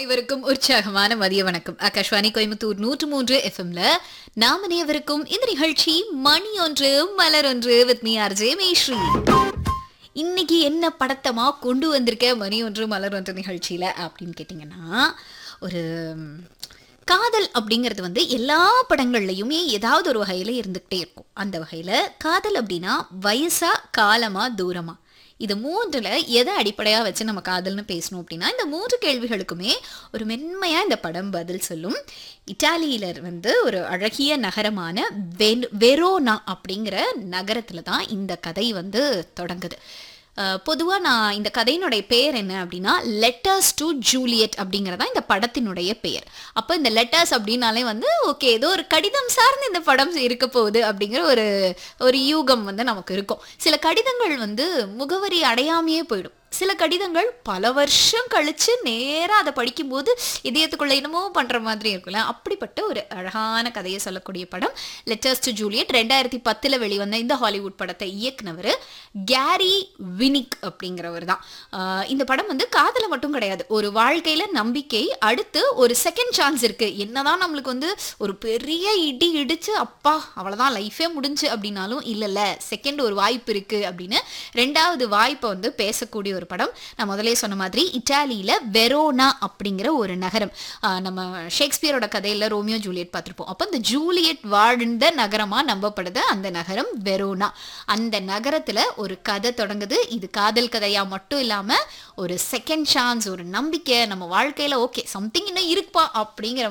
அனைவருக்கும் உற்சாகமான மதிய வணக்கம். ஆகாஷ்வாணி கோயம்புத்தூர் 103 எஃப்எம்ல நாம் அனைவருக்கும் இந்த நிகழ்ச்சி மணி ஒன்று மலர் ஒன்று வித் மீ ஆர்ஜே மேஸ்ரீ. இன்னைக்கு என்ன படத்தமா கொண்டு வந்திருக்க மணி ஒன்று மலர் ஒன்று நிகழ்ச்சியில அப்படின்னு கேட்டிங்கன்னா, ஒரு காதல் அப்படிங்கிறது வந்து எல்லா படங்கள்லையுமே ஏதாவது ஒரு வகையில் இருந்துக்கிட்டே இருக்கும். அந்த வகையில் காதல் அப்படின்னா வயசா காலமா தூரமா இது மூன்றுல எதை அடிப்படையாக வச்சு நம்ம காதல்னு பேசணும் அப்படின்னா, இந்த மூன்று கேள்விகளுக்குமே ஒரு மென்மையாக இந்த படம் பதில் சொல்லும். இட்டாலியில வந்து ஒரு அழகிய நகரமான வெரோனா அப்படிங்கிற நகரத்தில் தான் இந்த கதை வந்து தொடங்குது. பொதுவாக நான் இந்த கதையினுடைய பெயர் என்ன அப்படின்னா, லெட்டர்ஸ் டு ஜூலியட் அப்படிங்கிறதா இந்த படத்தினுடைய பெயர். அப்போ இந்த லெட்டர்ஸ் அப்படின்னாலே வந்து ஓகே, ஏதோ ஒரு கடிதம் சார்ந்து இந்த படம் இருக்க போகுது அப்படிங்கிற ஒரு யூகம் வந்து நமக்கு இருக்கும். சில கடிதங்கள் வந்து முகவரி அடையாமையே போயிடும். சில கடிதங்கள் பல வருஷம் கழிச்சு நேராக அதை படிக்கும்போது இதயத்துக்குள்ள என்னமோ பண்ணுற மாதிரி இருக்குல்ல. அப்படிப்பட்ட ஒரு அழகான கதையை சொல்லக்கூடிய படம் லெட்டர்ஸ் டு ஜூலியட். 2010 வெளிவந்த இந்த ஹாலிவுட் படத்தை இயக்குனவர் கேரி வினிக் அப்படிங்கிறவர் தான். இந்த படம் வந்து காதலை மட்டும் கிடையாது, ஒரு வாழ்க்கையில நம்பிக்கை, அடுத்து ஒரு செகண்ட் சான்ஸ் இருக்கு. என்னதான் நம்மளுக்கு வந்து ஒரு பெரிய இடி இடிச்சு அப்பா அவ்வளோதான் லைஃபே முடிஞ்சு அப்படின்னாலும் இல்லைல்ல, செகண்ட் ஒரு வாய்ப்பு இருக்கு அப்படின்னு ரெண்டாவது வாய்ப்பை வந்து பேசக்கூடிய ஒரு படம். நான் முதலே சொன்ன மாதிரி இட்டாலியில வெரோனா அப்படிங்கிற ஒரு நகரம். நம்ம ஷேக்ஸ்பியரோட கதையில ரோமியோ ஜூலியட் பார்த்திருப்போம். அப்போ இந்த ஜூலியட் வாழ்ந்த நகரமா நம்பப்படுது அந்த நகரம் வெரோனா. அந்த நகரத்துல ஒரு கதை தொடங்குது. இது காதல் கதையா மட்டும் இல்லாம ஒரு செகண்ட் சான்ஸ், ஒரு நம்பிக்கை, நம்ம வாழ்க்கையில ஓகே சம்திங் இன்னும் இருக்குப்பா அப்படிங்கிற